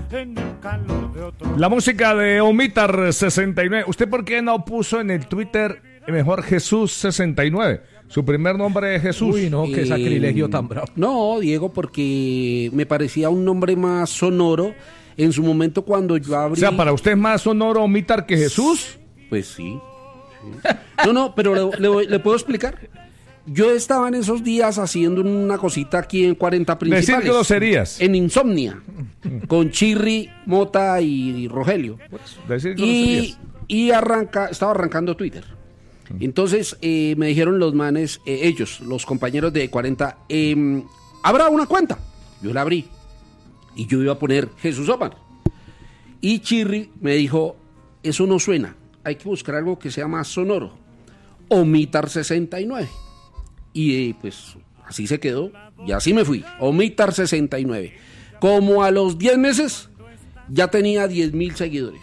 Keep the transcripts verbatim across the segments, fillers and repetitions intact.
La música de Omitar sesenta y nueve. ¿Usted por qué no puso en el Twitter mejor Jesús sesenta y nueve? Su primer nombre es Jesús. Uy, no, qué Eh, sacrilegio tan bravo. No, Diego, porque me parecía un nombre más sonoro. En su momento cuando yo abrí... O sea, ¿para usted es más sonoro Omitar que Jesús? Pues sí. sí. No, no, pero le, le, le puedo explicar. Yo estaba en esos días haciendo una cosita aquí en cuarenta Principales. Decir groserías. En Insomnia. Con Chirri, Mota y Rogelio. Decir Y, groserías. y arranca, estaba arrancando Twitter. Entonces eh, me dijeron los manes, eh, ellos, los compañeros de cuarenta, eh, ¿habrá una cuenta? Yo la abrí. Y yo iba a poner Jesús Omar. Y Chirri me dijo, eso no suena. Hay que buscar algo que sea más sonoro. Omitar sesenta y nueve. Y eh, pues así se quedó. Y así me fui. Omitar sesenta y nueve. Como a los diez meses ya tenía diez mil seguidores.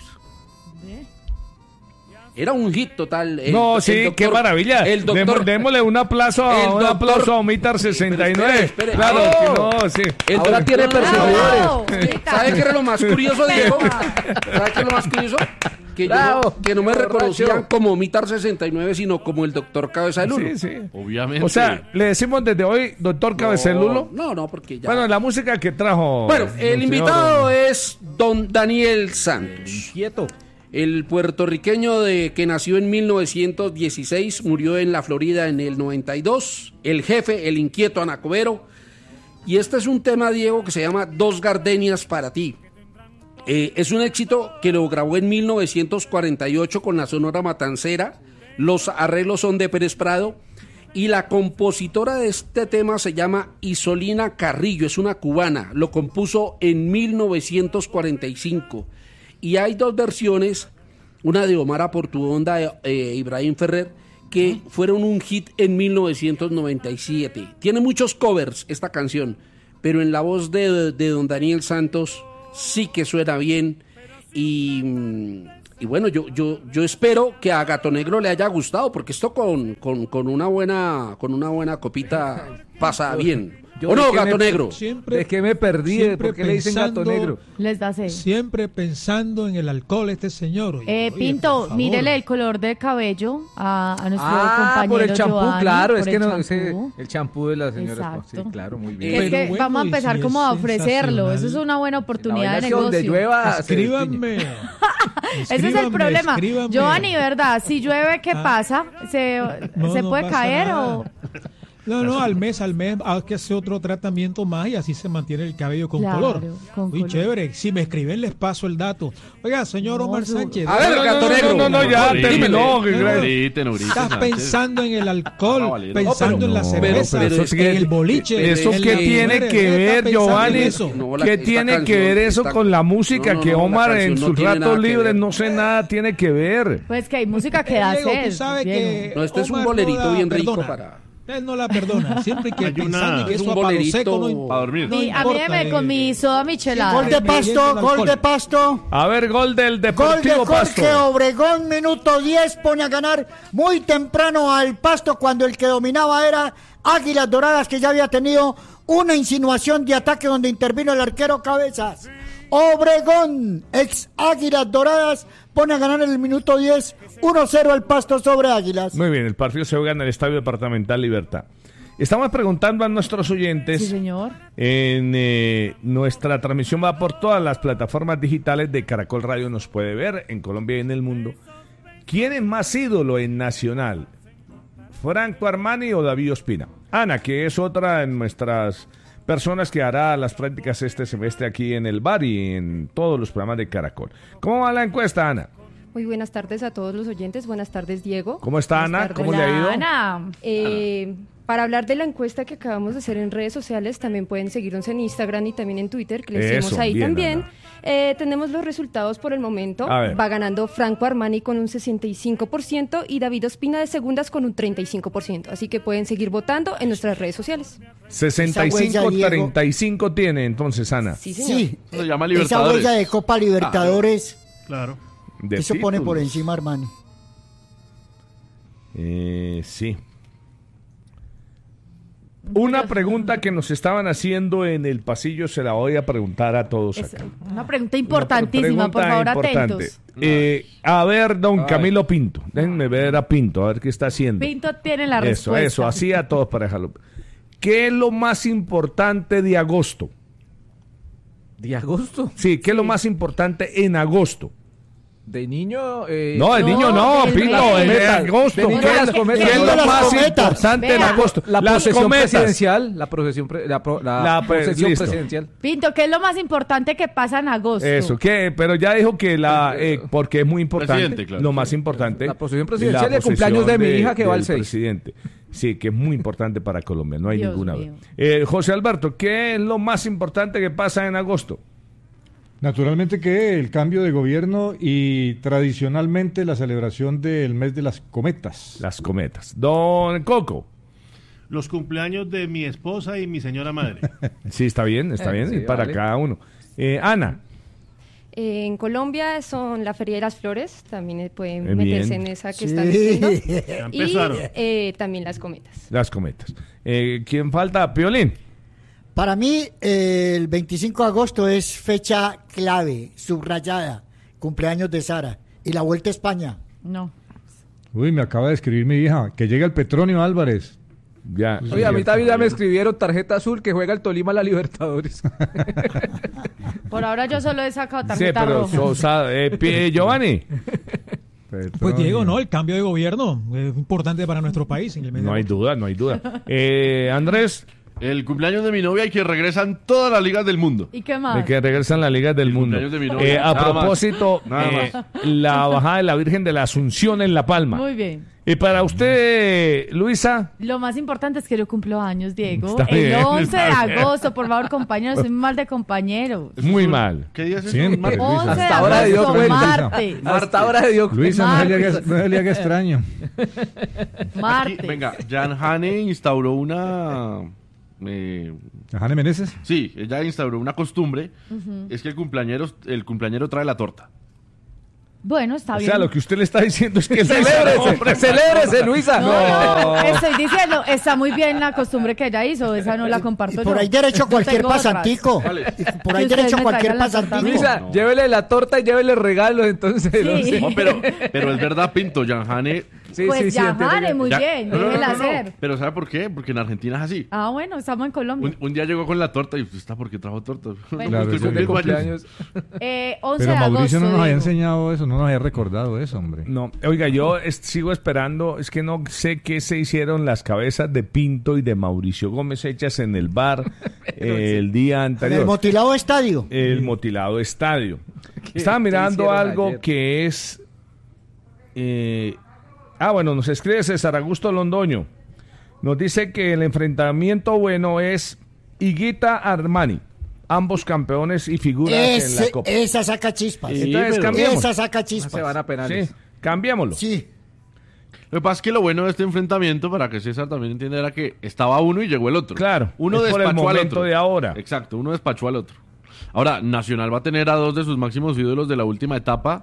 Era un hit total. El, No, el sí, doctor, qué maravilla. El doctor, Demo- démosle un aplauso a, el un doctor- aplauso a Omitar sesenta y nueve. Espere, espere. Claro, ¡Oh! que no, sí. El Ahora doctor- tiene perseguidores. Bravo. ¿Sabe qué era lo más curioso, Diego? ¿Sabe qué es lo más curioso? Que, yo no, Bravo. que no me Borracho. reconocían como Omitar sesenta y nueve, sino como el doctor Cabeza de Lulo. Sí, sí. Obviamente. O sea, le decimos desde hoy, doctor Cabecelulo. No, no, porque ya... Bueno, la música que trajo. Bueno, el señor- invitado es don Daniel Santos. Quieto. El puertorriqueño de, que nació en mil novecientos dieciséis, murió en la Florida en el noventa y dos. El jefe, el inquieto Anacobero. Y este es un tema, Diego, que se llama Dos Gardenias para ti. Eh, es un éxito que lo grabó en mil novecientos cuarenta y ocho con la Sonora Matancera. Los arreglos son de Pérez Prado. Y la compositora de este tema se llama Isolina Carrillo, es una cubana. Lo compuso en mil novecientos cuarenta y cinco. Y hay dos versiones, una de Omar Aportuonda e eh, Ibrahim Ferrer, que fueron un hit en mil novecientos noventa y siete. Tiene muchos covers esta canción, pero en la voz de, de don Daniel Santos sí que suena bien. Y, y bueno, yo, yo, yo espero que a Gato Negro le haya gustado, porque esto con, con, con, una, buena, con una buena copita pasa bien. Yo ¿O no, de que Gato me- Negro? Siempre, ¿De qué me perdí? siempre ¿Por qué le dicen gato pensando- negro? Les da sed. Siempre pensando en el alcohol este señor. Oye, Eh, oye, Pinto, por favor. mírele el color de cabello a, a nuestro Ah, compañero por el champú, Giovanni, claro. por Es el que no, champú. ese- el champú de la señora. Exacto. Sí, claro, muy bien. Es Pero que bueno, vamos a y empezar si como es a ofrecerlo. Eso es sensacional. una buena La oportunidad vaina de es que negocio. donde llueva, se Escríbanme. Ese es el Escríbanme, problema. escríbanme. Giovanni, ¿verdad? Si llueve, ¿qué Ah. pasa? ¿Se, No, ¿se no puede pasa caer nada. o...? No, no, al mes, al mes hay que hacer otro tratamiento más y así se mantiene el cabello con Claro, color. con Muy color. chévere. Si me escriben, les paso el dato. Oiga, señor No, Omar su- Sánchez. A ver, No, no, Gato no, Negro. no, no, ya Dímelo. terminó. que Dímelo. gra- Griten, griten, Estás Sánchez. pensando en el alcohol, Ah, vale, no. pensando en la No, cerveza, pero eso en tiene- el boliche. ¿Eso en qué la tiene mujer. que Está ver, pensando en Giovanni? eso. No, la- ¿Qué esta tiene que canción- ver eso esta- con la música? No, no, que no, la Omar en canción no sus tiene nada ratos que libres ver. no sé nada tiene que ver. Pues que hay música que da Diego, tú sed. sabes Diego. que No, este es un Omar bolerito no la bien rico perdona. para- Él no la perdona. Siempre que Hay una- pensando en que es eso un a palo bolerito seco no, Para dormir. no Mi- a mí importa, me eh. con mi soda michelada. Gol de Pasto, gol de Pasto. A ver, gol del Gol de Deportivo Pasto. Jorge Obregón, minuto diez, pone a ganar muy temprano al Pasto cuando el que dominaba era Águilas Doradas, que ya había tenido una insinuación de ataque donde intervino el arquero Cabezas. Obregón, ex Águilas Doradas, pone a ganar en el minuto diez, uno cero al Pasto sobre Águilas. Muy bien, el partido se juega en el Estadio Departamental Libertad. Estamos preguntando a nuestros oyentes. Sí, señor. En eh, nuestra transmisión va por todas las plataformas digitales de Caracol Radio, nos puede ver en Colombia y en el mundo. ¿Quién es más ídolo en Nacional? ¿Franco Armani o David Ospina? Ana, que es otra de nuestras personas que hará las prácticas este semestre aquí en el bar y en todos los programas de Caracol. ¿Cómo va la encuesta, Ana? Muy buenas tardes a todos los oyentes. Buenas tardes, Diego. ¿Cómo está, Buenas Ana? tardes. ¿Cómo le ha ido? Ana. Eh, para hablar de la encuesta que acabamos de hacer en redes sociales, también pueden seguirnos en Instagram y también en Twitter, que les Eso, hicimos ahí bien, también. Ana. Eh, tenemos los resultados por el momento. A ver. Va ganando Franco Armani con un sesenta y cinco por ciento y David Ospina de segundas con un treinta y cinco por ciento. Así que pueden seguir votando en nuestras redes sociales. sesenta y cinco treinta y cinco tiene entonces, Ana. Sí, señor. Sí, Eso se llama esa Libertadores. huella de Copa Libertadores, Claro. De eso pone por títulos. encima Armani. Eh, sí. Una pregunta que nos estaban haciendo en el pasillo se la voy a preguntar a todos Es acá. una pregunta importantísima, Una por pregunta favor, importante. atentos. Eh, a ver, don Camilo Pinto. Déjenme ver a Pinto, a ver qué está haciendo. Pinto tiene la Eso, respuesta. eso, así a todos para dejarlo. ¿Qué es lo más importante de agosto? ¿De agosto? Sí, ¿qué es lo más importante en agosto? De niño. Eh, No, el No, niño no, del Pinto, mes. en Cometas. agosto. De niño ¿Qué, las es- cometas. qué es De lo las más cometas. importante en Vea. agosto? La Las procesión cometas. presidencial. La procesión, pre- la, pro- la La pre- procesión listo. presidencial. Pinto, ¿qué es lo más importante que pasa en agosto? Eso, ¿qué? Pero ya dijo que la, eh, porque es muy importante, Presidente, claro. lo más importante. La procesión presidencial y el posesión cumpleaños de mi hija que va al del seis. presidente. Sí, que es muy importante para Colombia, no hay Dios ninguna mío. duda. Eh, José Alberto, ¿qué es lo más importante que pasa en agosto? Naturalmente que el cambio de gobierno y tradicionalmente la celebración del mes de las cometas. Las cometas. Don Coco. Los cumpleaños de mi esposa y mi señora madre. Sí, está bien, está Eh, bien, sí, para vale. cada uno. Eh, Ana. Eh, en Colombia son la Feria de las Flores, también eh, pueden Eh, meterse bien. en esa que Sí. están diciendo. Ya Y empezaron. eh, también las cometas. Las cometas. Eh, ¿Quién falta? Piolín. Para mí, eh, el veinticinco de agosto es fecha clave, subrayada, cumpleaños de Sara y la Vuelta a España. No. Uy, me acaba de escribir mi hija, que llega el Petronio Álvarez. Ya. Oye, a mí también ya me escribieron tarjeta azul que juega el Tolima a la Libertadores. Por ahora yo solo he sacado Sí, tarjeta pero roja. Sosa, eh, Pi- Giovanni. Pues Diego, no, el cambio de gobierno es importante para nuestro país. En el mes de No hay agosto. duda, no hay duda. Eh, Andrés, El cumpleaños de mi novia y que regresan todas las ligas del mundo. ¿Y qué de más? que regresan las ligas del mundo. cumpleaños de mi novia. Eh, a Nada más. propósito, Nada eh, la bajada de la Virgen de la Asunción en La Palma. Muy bien. Y para usted, Luisa, Lo más importante es que yo cumplo años, Diego. Está el bien, once de está bien. agosto, por favor, compañeros, soy mal de compañeros. muy mal. ¿Qué día es eso? Siempre. Martes. Luisa. once de Hasta ahora de Dios agosto, cuenta. martes. Hasta ahora de Dios. Luisa, no se, le haga, Martes. no se le haga extraño. Aquí, Martes. venga, Jan Hane instauró una... eh, Jane Meneses. sí, ella instauró una costumbre. Es que el cumpleañero, el cumpleañero trae la torta. Bueno, está O bien. sea, lo que usted le está diciendo es que Luisa, ¡Celébrese! hombre, ¡Celébrese, Luisa! No, no, estoy diciendo, está muy bien la costumbre que ella hizo, esa no la Y comparto por yo. ahí derecho a Yo cualquier tengo otras. pasantico. Y por ahí Que ustedes derecho a me cualquier traigan la torta. pasantico. Luisa, No. llévele la torta y llévele regalos, entonces. el Sí. once. No, pero, pero es verdad, Pinto, Jan Hane... Sí, Pues sí, sí, ya, entiendo Jare, que- muy ya- bien, No, no, no, déjela no, no. hacer. Pero ¿sabe por qué? Porque en Argentina es así. Ah, bueno, estamos en Colombia. Un, un día llegó con la torta y usted está porque trajo torta. Bueno. Claro, Estoy eso de cumpliendo años. cumpleaños. Eh, once Pero de Mauricio no agosto, nos había Diego. enseñado eso, no nos había recordado eso, hombre. No, oiga, yo es- sigo esperando, es que no sé qué se hicieron las cabezas de Pinto y de Mauricio Gómez hechas en el bar eh, el día En el anterior. motilado estadio. El motilado estadio. Estaba qué mirando hicieron algo ayer? que es... eh, ah, bueno, nos escribe César Augusto Londoño. Nos dice que el enfrentamiento bueno es Higuita Armani. Ambos campeones y figuras en la Ese- Copa. esa saca chispas. Sí, Entonces pero- cambiemos. Esa saca Se van chispas. a penales. Sí, cambiémoslo. Sí. Lo que pasa es que lo bueno de este enfrentamiento, para que César también entienda, era que estaba uno y llegó el otro. Claro, Uno es por el despachó al momento otro. de ahora. Exacto, uno despachó al otro. Ahora, Nacional va a tener a dos de sus máximos ídolos de la última etapa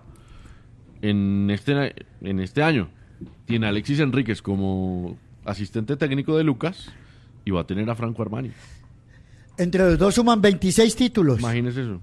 en este, en este año. Tiene a Alexis Enríquez como asistente técnico de Lucas y va a tener a Franco Armani. Entre los dos suman veintiséis títulos. Imagínese eso.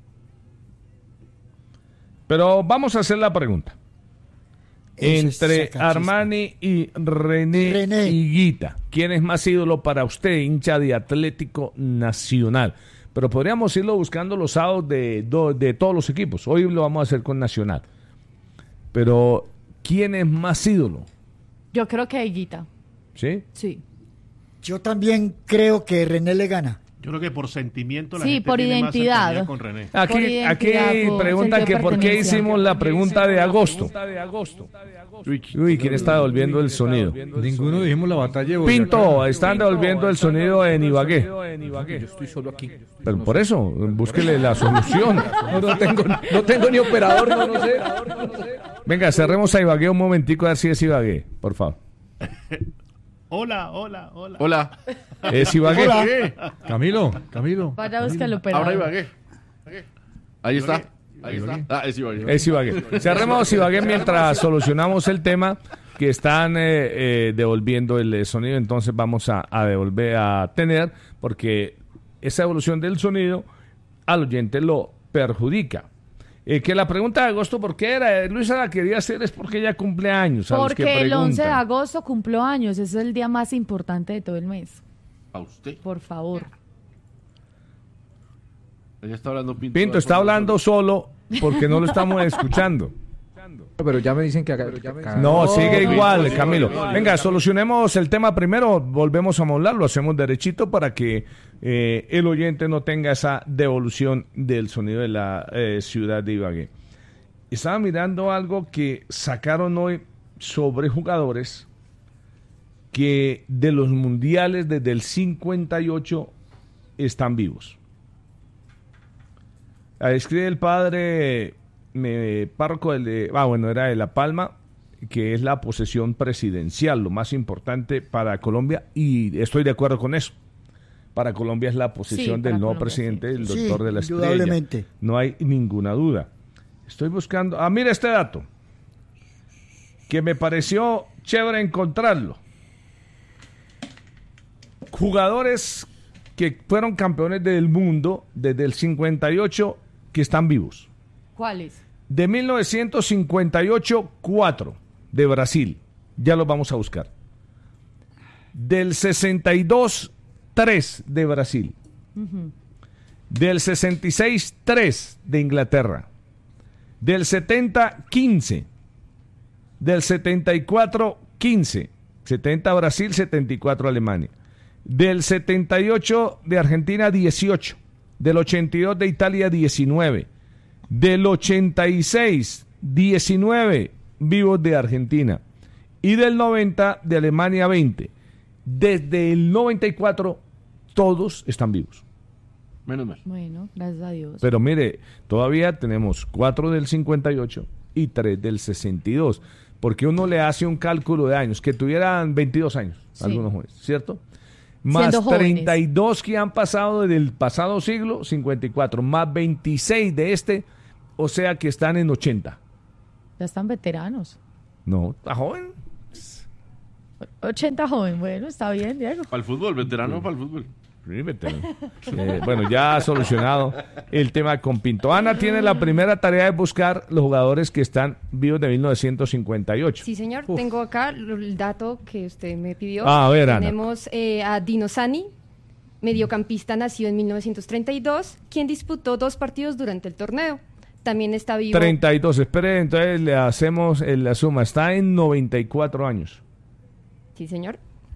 Pero vamos a hacer la pregunta. Ese Entre saca chispas. Armani y René, René. Higuita, ¿quién es más ídolo para usted, hincha de Atlético Nacional? Pero podríamos irlo buscando los sábados de, do- de todos los equipos. Hoy lo vamos a hacer con Nacional. Pero, ¿quién es más ídolo? Yo creo que Higuita, ¿Sí? sí. Yo también creo que René le gana. Yo creo que por sentimiento la Sí, gente por tiene más identidad. cercanía con René. Por Aquí, identidad, aquí por preguntan sentido que de por qué pertenencia. hicimos la pregunta de agosto. Uy, Uy, ¿quién está devolviendo el sonido? Ninguno dijimos la batalla de Boyacá. Pinto, están devolviendo el sonido en Ibagué. Yo estoy solo aquí. Pero por eso, búsquele la solución. No, no tengo, no tengo ni operador, no, no sé. Venga, cerremos a Ibagué un momentico a ver si es Ibagué, por favor. Hola, hola, hola. Hola. ¿Es Ibagué? Hola. Camilo, Camilo. Vaya a buscar el operador. Ahora Ibagué. Ahí está. Ahí está. Ah, es Ibagué. Es Ibagué. Cerremos Ibagué mientras solucionamos el tema. que están eh, eh, devolviendo el sonido, entonces vamos a, a devolver a tener, porque esa evolución del sonido al oyente lo perjudica. Eh, que la pregunta de agosto, ¿por qué era? Luisa la quería hacer, es porque ella cumple años. A los que Porque el once de preguntan. agosto cumplo años, ese es el día más importante de todo el mes. ¿A usted? Por favor. Ella está hablando Pinto. Pinto está hablando solo porque no lo estamos escuchando. Pero ya me dicen que acá. No, sigue igual, Camilo. Venga, solucionemos el tema primero, volvemos a modular, lo hacemos derechito para que eh, el oyente no tenga esa devolución del sonido de la eh, ciudad de Ibagué. Estaba mirando algo que sacaron hoy sobre jugadores que de los mundiales desde el cincuenta y ocho están vivos. Ahí escribe el padre me, párroco del de, ah, bueno, era de La Palma, que es la posesión presidencial, lo más importante para Colombia, y estoy de acuerdo con eso. Para Colombia es la posesión Sí, del para nuevo Colombia, presidente, sí. el Sí, doctor de la Estrella. indudablemente. No hay ninguna duda. Estoy buscando, ah, mira este dato, que me pareció chévere encontrarlo. Jugadores que fueron campeones del mundo desde el cincuenta y ocho que están vivos. ¿Cuáles? De mil novecientos cincuenta y ocho, cuatro de Brasil. Ya los vamos a buscar. Del sesenta y dos, tres de Brasil. Uh-huh. Del sesenta y seis, tres de Inglaterra. Del setenta, quince. Del setenta y cuatro, quince. setenta Brasil, setenta y cuatro Alemania. Del setenta y ocho de Argentina, dieciocho. Del ochenta y dos de Italia, diecinueve. Del ochenta y seis, diecinueve vivos de Argentina. Y del noventa de Alemania, veinte. Desde el noventa y cuatro, todos están vivos. Menos mal. Bueno, gracias a Dios. Pero mire, todavía tenemos cuatro del cincuenta y ocho y tres del sesenta y dos. Porque uno le hace un cálculo de años, que tuvieran veintidós años, Sí. algunos jóvenes, ¿cierto? Más Siendo jóvenes. treinta y dos que han pasado desde el pasado siglo, cincuenta y cuatro, más veintiséis de este, o sea que están en ochenta. Ya están veteranos. No, está joven. ochenta joven, bueno, está bien, Diego. Para el fútbol, veterano para el fútbol. Sí, veterano. Eh, bueno, ya ha solucionado el tema con Pinto. Ana tiene la primera tarea de buscar los jugadores que están vivos de mil novecientos cincuenta y ocho. Sí, señor. Tengo acá el dato que usted me pidió. Ah, a ver, Ana. Tenemos eh, a Dino Sani, mediocampista nacido en mil novecientos treinta y dos, quien disputó dos partidos durante el torneo. También está vivo. treinta y dos, espere, entonces le hacemos eh, la suma. Está en noventa y cuatro años. Sí, señor.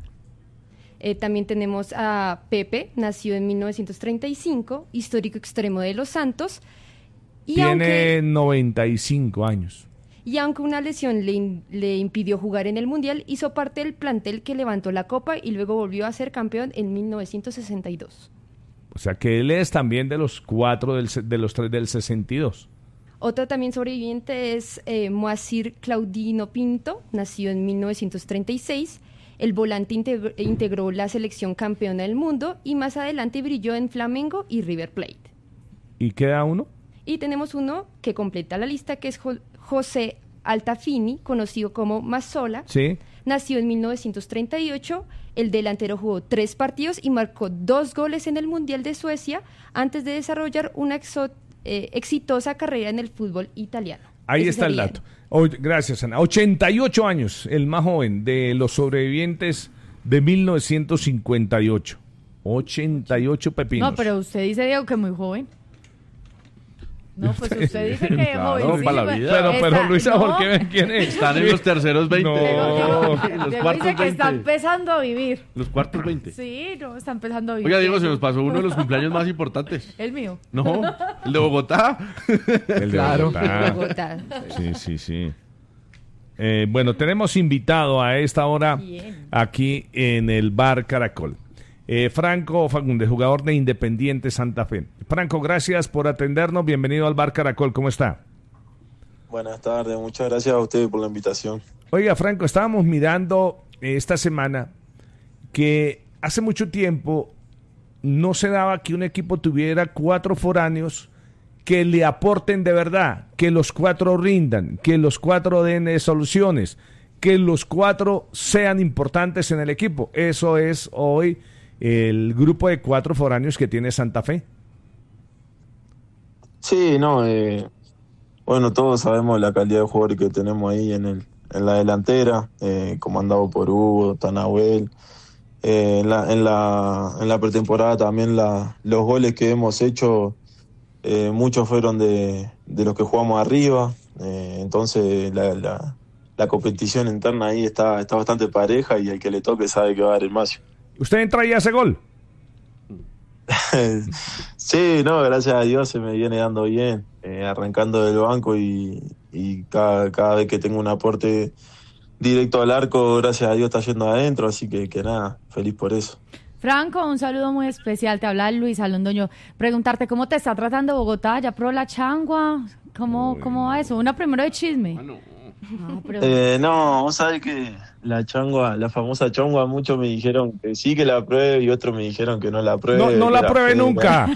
Eh, también tenemos a Pepe, nacido en mil novecientos treinta y cinco, histórico extremo de Los Santos. Y Tiene aunque, noventa y cinco años. y aunque una lesión le, in- le impidió jugar en el Mundial, hizo parte del plantel que levantó la Copa y luego volvió a ser campeón en mil novecientos sesenta y dos. O sea que él es también de los cuatro del, se- de los tres del sesenta y dos. Otro también sobreviviente es eh, Moacir Claudino Pinto, nacido en mil novecientos treinta y seis. El volante integr- integró la selección campeona del mundo y más adelante brilló en Flamengo y River Plate. ¿Y queda uno? Y tenemos uno que completa la lista, que es Jo- José Altafini, conocido como Mazzola. Sí. Nació en mil novecientos treinta y ocho. El delantero jugó tres partidos y marcó dos goles en el Mundial de Suecia antes de desarrollar una exo- eh, exitosa carrera en el fútbol italiano. Ahí Ese está el sería. dato. O- gracias, Ana. ochenta y ocho años, el más joven de los sobrevivientes de mil novecientos cincuenta y ocho. ochenta y ocho pepinos. No, pero usted dice, Diego, que muy joven. No, pues usted dice que Claro, jovencísimo. para la vida. Pero, pero Está- Luisa, no. ¿por qué me quiere? Están en los terceros veinte. No. Diego, En los Diego cuartos dice que está veinte. empezando a vivir. Los cuartos veinte. Sí, no, está empezando a vivir. Oiga, Diego, se nos pasó uno de los cumpleaños más importantes. El mío. No, el de Bogotá. El de Claro. Bogotá. Bogotá. Sí, sí, sí. Eh, bueno, tenemos invitado a esta hora Bien. aquí en el Bar Caracol. Eh, Franco Fagundes, jugador de Independiente Santa Fe. Franco, gracias por atendernos. Bienvenido al Bar Caracol. ¿Cómo está? Buenas tardes, muchas gracias a ustedes por la invitación. Oiga, Franco, estábamos mirando eh, esta semana que hace mucho tiempo no se daba que un equipo tuviera cuatro foráneos que le aporten de verdad, que los cuatro rindan, que los cuatro den eh, soluciones, que los cuatro sean importantes en el equipo. Eso es hoy el grupo de cuatro foráneos que tiene Santa Fe. Sí, no, eh, bueno, todos sabemos la calidad de jugadores que tenemos ahí en el en la delantera, eh, comandado por Hugo, Tanahuel. Eh, en, la, en, la, en la pretemporada también la, los goles que hemos hecho, eh, muchos fueron de, de los que jugamos arriba, eh, entonces la, la, la competición interna ahí está, está bastante pareja y el que le toque sabe que va a dar el máximo. ¿Usted entra y hace gol? Sí, no, gracias a Dios se me viene dando bien, eh, arrancando del banco y, y cada, cada vez que tengo un aporte directo al arco, gracias a Dios está yendo adentro, así que, que nada, feliz por eso. Franco, un saludo muy especial, te habla Luis Alondoño. Preguntarte, ¿cómo te está tratando Bogotá? ¿Ya probó la changua? ¿Cómo, cómo va eso? Una primero de chisme. Bueno. No, pero... Eh, no, vos sabés que la changua, la famosa changua, muchos me dijeron que sí que la pruebe y otros me dijeron que no la pruebe. No, no la, la pruebe nunca.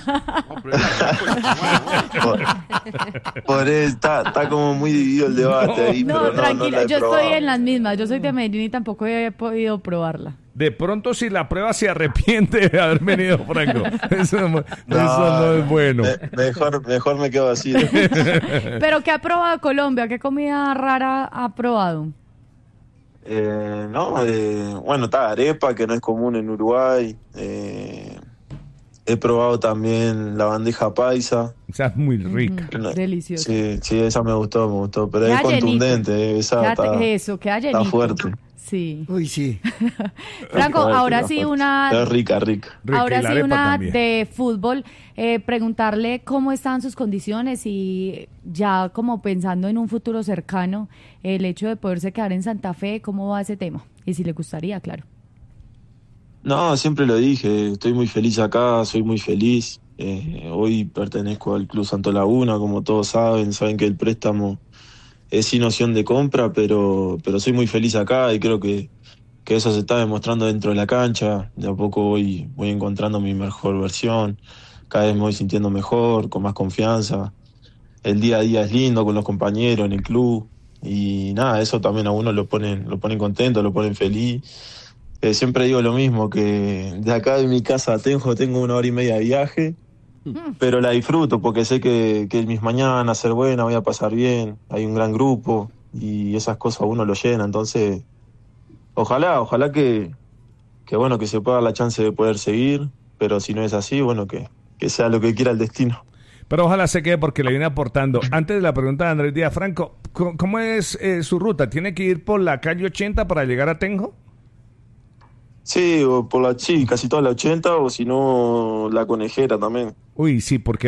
por, por eso está, está como muy dividido el debate ahí. No, pero no, tranquila, no la he yo probado. estoy en las mismas. Yo soy de Medellín y tampoco he podido probarla. De pronto, si la prueba se arrepiente de haber venido, Franco. Eso, no, no, eso no es bueno. Me, mejor, mejor me quedo así. ¿Pero qué ha probado Colombia? ¿Qué comida rara ha probado? Eh, no, eh, bueno, está arepa, que no es común en Uruguay. Eh, he probado también la bandeja paisa. O sea, es muy rica. Mm, deliciosa. Sí, sí, esa me gustó, me gustó. Pero es contundente, eh, esa Quédate, está, eso, queda está llenito. fuerte. Sí. Uy, sí. Franco, ahora sí una... Es rica, rica. Ahora rica sí una también. de fútbol. Eh, preguntarle cómo están sus condiciones y ya como pensando en un futuro cercano, el hecho de poderse quedar en Santa Fe, ¿cómo va ese tema? Y si le gustaría, claro. No, siempre lo dije, estoy muy feliz acá, soy muy feliz. Eh, hoy pertenezco al Club Santo Laguna, como todos saben, saben que el préstamo es sin opción de compra, pero, pero soy muy feliz acá y creo que, que eso se está demostrando dentro de la cancha. De a poco voy, voy encontrando mi mejor versión, cada vez me voy sintiendo mejor, con más confianza. El día a día es lindo con los compañeros en el club y nada, eso también a uno lo ponen, lo ponen contento, lo ponen feliz. Eh, siempre digo lo mismo, que de acá de mi casa a Tenjo tengo una hora y media de viaje, pero la disfruto porque sé que, que mis mañanas van a ser buenas, voy a pasar bien, hay un gran grupo y esas cosas uno lo llena, entonces ojalá, ojalá que, que bueno, que se pueda dar la chance de poder seguir, pero si no es así, bueno, que, que sea lo que quiera el destino. Pero ojalá se quede porque le viene aportando. Antes de la pregunta de Andrés Díaz, Franco, ¿cómo es eh, su ruta? ¿Tiene que ir por la calle ochenta para llegar a Tenjo? Sí, o por la, sí, casi toda la ochenta, o si no, la Conejera también. Uy, sí, porque